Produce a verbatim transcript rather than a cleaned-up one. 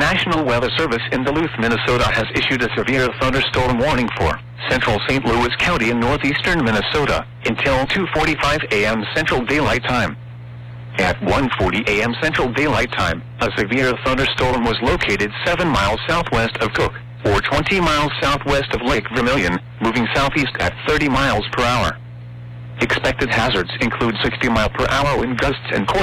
National Weather Service in Duluth, Minnesota has issued a severe thunderstorm warning for central Saint Louis County in northeastern Minnesota until two forty-five a m Central Daylight Time. At one forty a m Central Daylight Time, a severe thunderstorm was located seven miles southwest of Cook, or twenty miles southwest of Lake Vermilion, moving southeast at thirty miles per hour. Expected hazards include sixty mile per hour wind gusts and